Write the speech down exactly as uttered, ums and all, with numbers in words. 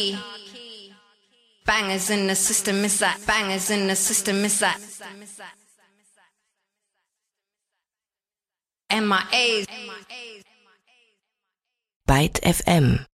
Bangers in the system, miss that. Bangers in the system, miss that. M I A's. Byte F M.